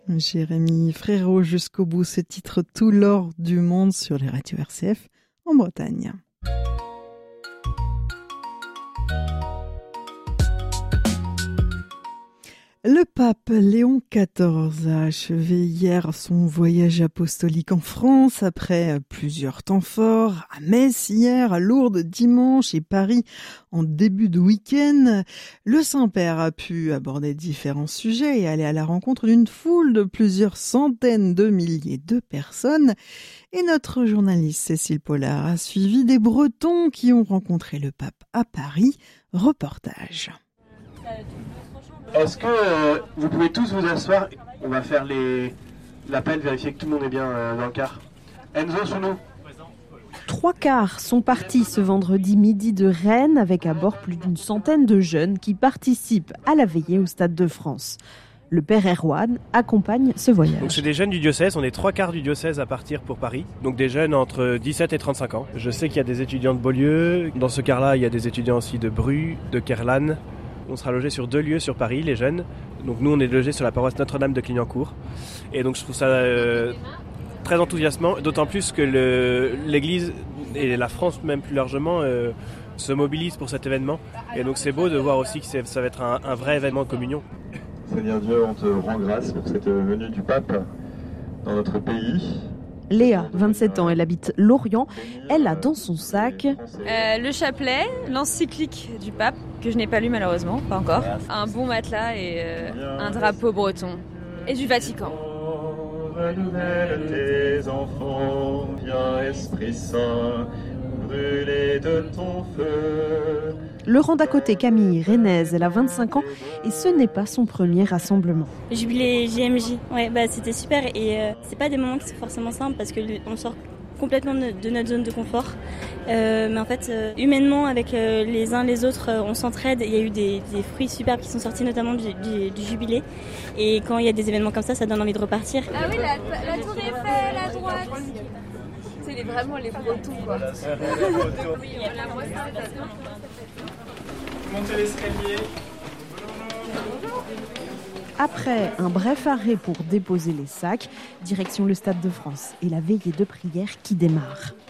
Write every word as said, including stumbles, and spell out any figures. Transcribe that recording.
Jérémy Frérot, jusqu'au bout, ce titre Tout l'or du monde sur les radios R C F en Bretagne. Le pape Léon quatorze a achevé hier son voyage apostolique en France après plusieurs temps forts, à Metz hier, à Lourdes dimanche et Paris en début de week-end. Le Saint-Père a pu aborder différents sujets et aller à la rencontre d'une foule de plusieurs centaines de milliers de personnes. Et notre journaliste Cécile Pollard a suivi des Bretons qui ont rencontré le pape à Paris. Reportage. Est-ce que euh, vous pouvez tous vous asseoir? On va faire les... l'appel, vérifier que tout le monde est bien euh, dans le car. Enzo, sous nous. Trois cars sont partis ce vendredi midi de Rennes avec à bord plus d'une centaine de jeunes qui participent à la veillée au Stade de France. Le père Erwan accompagne ce voyage. Donc c'est des jeunes du diocèse, on est trois quarts du diocèse à partir pour Paris. Donc des jeunes entre dix-sept et trente-cinq ans. Je sais qu'il y a des étudiants de Beaulieu. Dans ce car-là, il y a des étudiants aussi de Bru, de Kerlan. On sera logés sur deux lieux sur Paris, les jeunes. Donc nous, on est logés sur la paroisse Notre-Dame de Clignancourt. Et donc je trouve ça euh, très enthousiasmant, d'autant plus que le, l'Église et la France même plus largement euh, se mobilisent pour cet événement. Et donc c'est beau de voir aussi que c'est, ça va être un, un vrai événement de communion. Seigneur Dieu, on te rend grâce pour cette venue du pape dans notre pays. Léa, vingt-sept ans, elle habite Lorient. Elle a dans son sac euh, le chapelet, l'encyclique du pape, que je n'ai pas lu malheureusement, pas encore, un bon matelas et euh, un drapeau breton, et du Vatican. Renouvelle tes enfants, viens Esprit Saint, brûler de ton feu. Le rang d'à côté, Camille, rennaise, elle a vingt-cinq ans et ce n'est pas son premier rassemblement. Jubilé J M J, ouais, bah, c'était super et euh, c'est pas des moments qui sont forcément simples parce qu'on sort complètement de, de notre zone de confort. Euh, mais en fait, euh, humainement, avec euh, les uns les autres, euh, on s'entraide. Il y a eu des, des fruits superbes qui sont sortis, notamment du, du, du jubilé. Et quand il y a des événements comme ça, ça donne envie de repartir. Ah oui, la, la tour Eiffel à droite. C'est les, vraiment les Bretons, quoi. Montez l'escalier. Après un bref arrêt pour déposer les sacs, direction le Stade de France et la veillée de prière qui démarre.